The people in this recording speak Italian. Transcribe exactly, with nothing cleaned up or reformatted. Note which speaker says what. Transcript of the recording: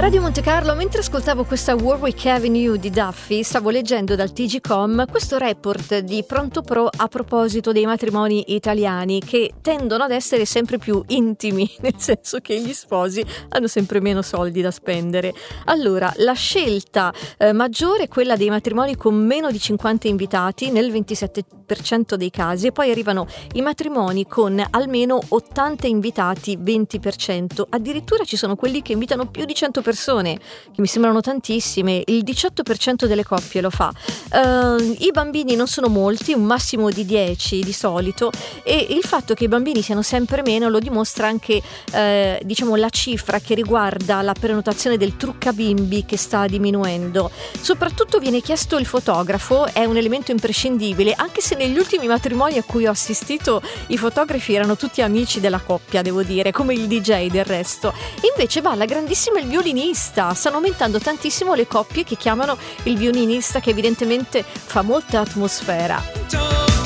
Speaker 1: Radio Monte Carlo, mentre ascoltavo questa Warwick Avenue di Duffy, stavo leggendo dal T G com questo report di Pronto Pro a proposito dei matrimoni italiani che tendono ad essere sempre più intimi, nel senso che gli sposi hanno sempre meno soldi da spendere. Allora, la scelta eh, maggiore è quella dei matrimoni con meno di cinquanta invitati nel ventisette per cento dei casi, e poi arrivano i matrimoni con almeno ottanta invitati, venti per cento. Addirittura ci sono quelli che invitano più di cento persone, che mi sembrano tantissime. Il diciotto per cento delle coppie lo fa. Uh, I bambini non sono molti, un massimo di dieci di solito, e il fatto che i bambini siano sempre meno lo dimostra anche eh, diciamo la cifra che riguarda la prenotazione del truccabimbi, che sta diminuendo. Soprattutto viene chiesto il fotografo, è un elemento imprescindibile, anche se negli ultimi matrimoni a cui ho assistito i fotografi erano tutti amici della coppia, devo dire, come il D J del resto. Invece va alla grandissima il violinista. Stanno aumentando tantissimo le coppie che chiamano il violinista, che evidentemente fa molta atmosfera.